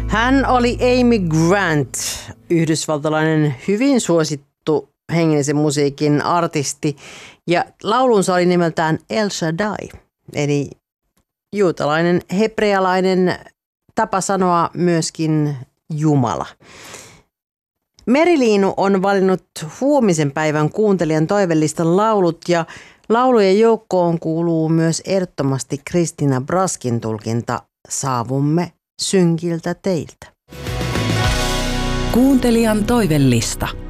Hän oli Amy Grant, yhdysvaltalainen hyvin suosittu hengellisen musiikin artisti, ja laulunsa oli nimeltään El Shaddai, eli juutalainen, hebrealainen tapa sanoa myöskin Jumala. Meriliinu on valinnut huomisen päivän kuuntelijan toivelistan laulut, ja laulujen joukkoon kuuluu myös ehdottomasti Christina Braskin tulkinta Saavumme synkiltä teiltä. Kuuntelijan toivelista.